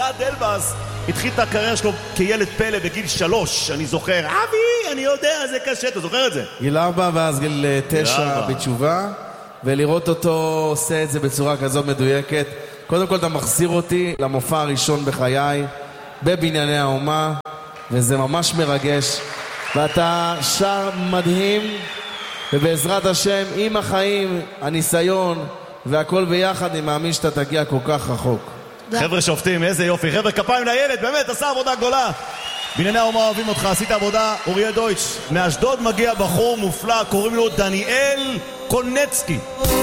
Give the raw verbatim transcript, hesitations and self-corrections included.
גד אלבאס התחיל את הקריירה שלו כילד פלא בגיל שלוש, אני זוכר. אבי, אני יודע, זה קשה, אתה זוכר את זה? גיל ארבע ואז גיל תשע בתשובה, ולראות אותו עושה את זה בצורה כזאת מדויקת. קודם כל אתה מחזיר אותי למופע הראשון בחיי, בבנייני האומה, וזה ממש מרגש. ואתה שר מדהים, ובעזרת השם, עם החיים, הניסיון והכל ביחד, אני מאמין שאתה תגיע כל כך רחוק. חבר'ה שופטים, איזה יופי. חבר'ה, כפיים לילד, באמת, עשה עבודה גדולה. בנייני האומה אוהבים אותך, עשית עבודה. אוריה דויטש, מאשדוד מגיע בחור מופלא, קוראים לו דניאל קולנצקי.